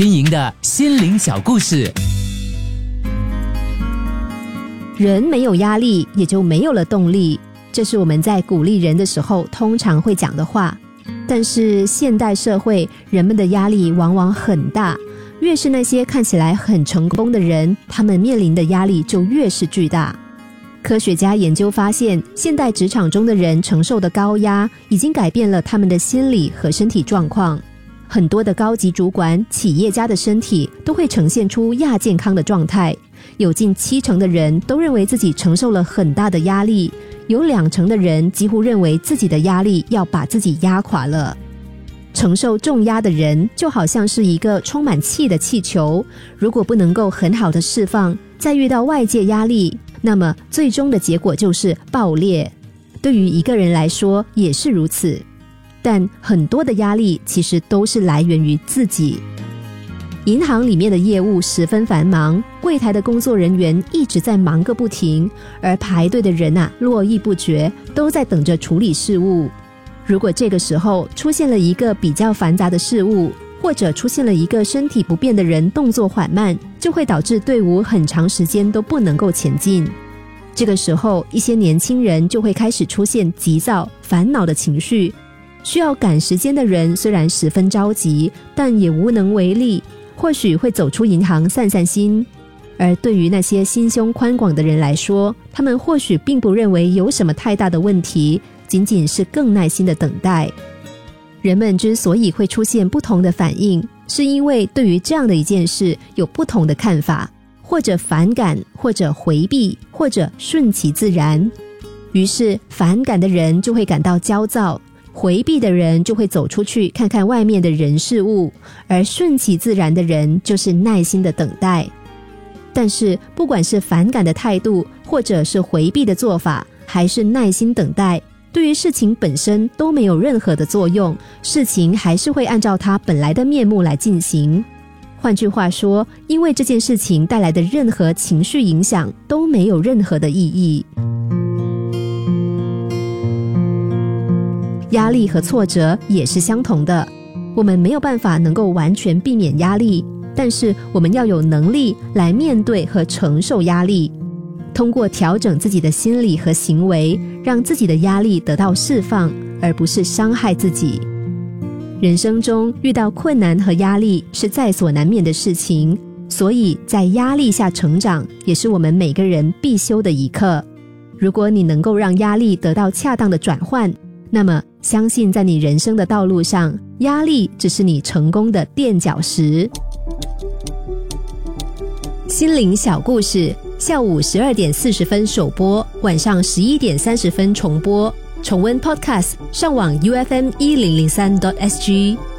新颖的心灵小故事。 人没有压力，也就没有了动力，这是我们在鼓励人的时候通常会讲的话。但是现代社会，人们的压力往往很大，越是那些看起来很成功的人，他们面临的压力就越是巨大。科学家研究发现，现代职场中的人承受的高压已经改变了他们的心理和身体状况。很多的高级主管、企业家的身体都会呈现出亚健康的状态，有近70%的人都认为自己承受了很大的压力，有20%的人几乎认为自己的压力要把自己压垮了。承受重压的人就好像是一个充满气的气球，如果不能够很好的释放，再遇到外界压力，那么最终的结果就是爆裂。对于一个人来说也是如此，但很多的压力其实都是来源于自己。银行里面的业务十分繁忙，柜台的工作人员一直在忙个不停，而排队的人络绎不绝，都在等着处理事务。如果这个时候出现了一个比较繁杂的事务，或者出现了一个身体不便的人动作缓慢，就会导致队伍很长时间都不能够前进。这个时候，一些年轻人就会开始出现急躁、烦恼的情绪。需要赶时间的人虽然十分着急，但也无能为力，或许会走出银行散散心。而对于那些心胸宽广的人来说，他们或许并不认为有什么太大的问题，仅仅是更耐心的等待。人们之所以会出现不同的反应，是因为对于这样的一件事有不同的看法，或者反感，或者回避，或者顺其自然。于是反感的人就会感到焦躁，回避的人就会走出去看看外面的人事物，而顺其自然的人就是耐心的等待。但是不管是反感的态度，或者是回避的做法，还是耐心等待，对于事情本身都没有任何的作用，事情还是会按照它本来的面目来进行。换句话说，因为这件事情带来的任何情绪影响都没有任何的意义。压力和挫折也是相同的，我们没有办法能够完全避免压力，但是我们要有能力来面对和承受压力，通过调整自己的心理和行为，让自己的压力得到释放，而不是伤害自己。人生中遇到困难和压力是在所难免的事情，所以在压力下成长也是我们每个人必修的一课。如果你能够让压力得到恰当的转换，那么相信在你人生的道路上，压力只是你成功的垫脚石。心灵小故事，下午12点40分首播，晚上11点30分重播。重温 Podcast， 上网 UFM1003.SG。